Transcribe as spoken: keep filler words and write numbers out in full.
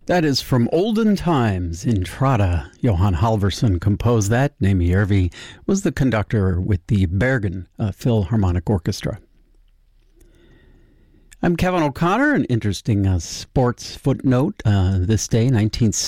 That is from Olden Times, Intrada. Johan Halvorson composed that. Nami Järvi was the conductor with the Bergen uh, Philharmonic Orchestra. I'm Kevin O'Connor. An interesting uh, sports footnote. Uh, this day, nineteen